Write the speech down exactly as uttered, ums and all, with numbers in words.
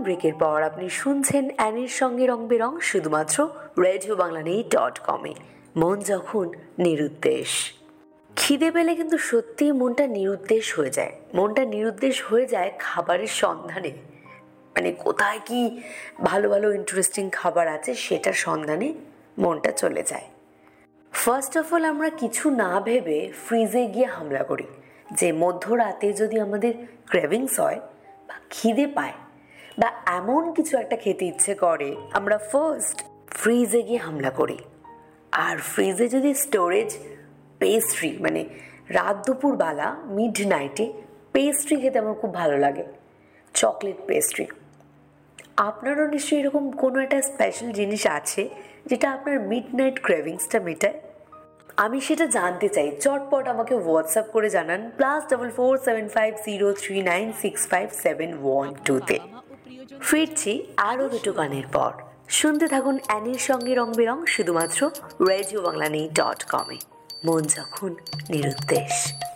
ব্রেকের পর আপনি শুনছেন অ্যানির সঙ্গে রং বেরং শুধুমাত্র রেডিও বাংলা নেই ডট কমে। মন যখন নিরুদ্দেশ, খিদে পেলে কিন্তু সত্যিই মনটা নিরুদ্দেশ হয়ে যায়। মনটা নিরুদ্দেশ হয়ে যায় খাবারের সন্ধানে, মানে কোথায় কি ভালো ভালো ইন্টারেস্টিং খাবার আছে সেটার সন্ধানে মনটা চলে যায়। ফার্স্ট অফ অল আমরা কিছু না ভেবে ফ্রিজে গিয়ে হামলা করি, যে মধ্যরাতে যদি আমাদের ক্রেভিংস হয় বা খিদে পায় বা এমন কিছু একটা খেতে ইচ্ছে করে, আমরা ফার্স্ট ফ্রিজে গিয়ে হামলা করি। আর ফ্রিজে যদি স্টোরেজ পেস্ট্রি, মানে রাত দুপুরবেলা মিড নাইটে পেস্ট্রি খেতে আমার খুব ভালো লাগে, চকলেট পেস্ট্রি। আপনারও নিশ্চয়ই এরকম কোনো একটা স্পেশাল জিনিস আছে যেটা আপনার মিড নাইট ক্রেভিংসটা মেটায়। আমি সেটা জানতে চাই, চটপট আমাকে হোয়াটসঅ্যাপ করে জানান plus double four seven five zero three nine six five seven one টুতে। ফিরছি আরও দুটো গানের পর। শুনতে থাকুন অ্যানির সঙ্গে রং বেরং শুধুমাত্র রেডিও বাংলা নেই ডট কমে। মন যখন নিরুদ্দেশ।